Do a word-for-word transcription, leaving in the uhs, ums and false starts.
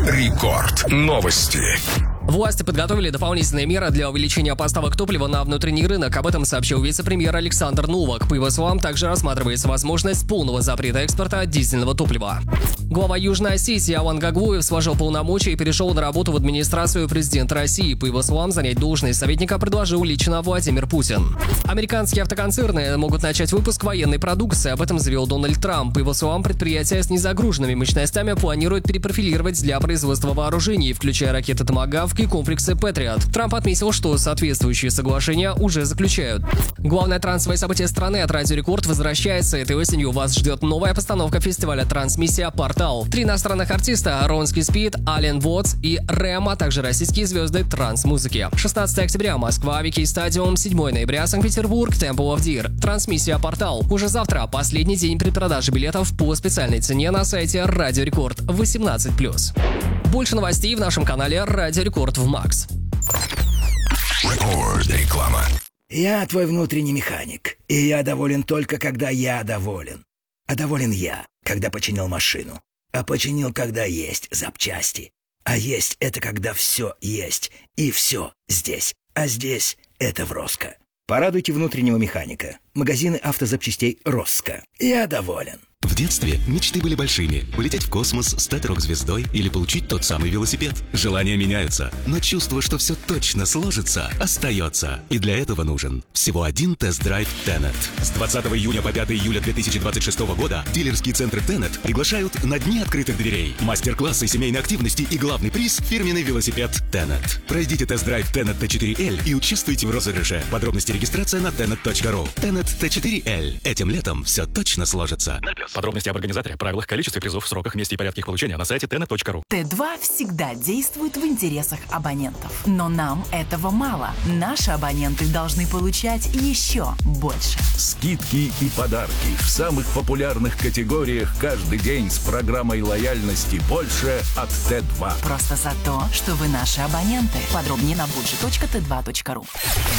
Рекорд. Новости. Власти подготовили дополнительные меры для увеличения поставок топлива на внутренний рынок. Об этом сообщил вице-премьер Александр Новак. По его словам, также рассматривается возможность полного запрета экспорта дизельного топлива. Глава Южной Осетии Алан Гаглуев сложил полномочия и перешел на работу в администрацию президента России. По его словам, занять должность советника предложил лично Владимир Путин. Американские автоконцерны могут начать выпуск военной продукции. Об этом заявил Дональд Трамп. По его словам, предприятия с незагруженными мощностями планируют перепрофилировать для производства вооружений, включая ракеты «Томагавк» и комплексы «Патриот». Трамп отметил, что соответствующие соглашения уже заключают. Главное трансовое событие страны от Радио Рекорд возвращается. Этой осенью вас ждет новая постановка фестиваля «Трансмиссия Портал». Три иностранных артиста – Ронский Спид, Ален Вотс и Рэм, а также российские звезды транс-музыки. шестнадцатого октября Москва, Вики Стадиум, седьмого ноября Санкт-Петербург, Temple of Deer. Трансмиссия Портал. Уже завтра последний день предпродажи билетов по специальной цене на сайте Радио Рекорд восемнадцать плюс. Больше новостей в нашем канале Радио Рекорд в Макс. Реклама. Я твой внутренний механик, и я доволен только, когда я доволен. А доволен я, когда починил машину. А починил, когда есть запчасти. А есть — это когда все есть, и все здесь. А здесь — это в Роско. Порадуйте внутреннего механика. Магазины автозапчастей Роско. Я доволен. В детстве мечты были большими. Улететь в космос, стать рок-звездой или получить тот самый велосипед. Желания меняются, но чувство, что все точно сложится, остается. И для этого нужен всего один тест-драйв Tenet. С двадцатого июня по пятого июля две тысячи двадцать шестого года дилерские центры Tenet приглашают на дни открытых дверей, мастер-классы семейной активности и главный приз – фирменный велосипед Tenet. Пройдите тест-драйв Tenet Т четыре Л и участвуйте в розыгрыше. Подробности регистрация на tenet точка ру. Tenet Т четыре Л. Этим летом все точно сложится. Подробности об организаторе, правилах, количестве призов, сроках, месте и порядке их получения на сайте tenet точка ру. Т два всегда действует в интересах абонентов. Но нам этого мало. Наши абоненты должны получать еще больше. Скидки и подарки в самых популярных категориях каждый день с программой лояльности «Больше» от Т два. Просто за то, что вы наши абоненты. Подробнее на budget точка т два точка ру.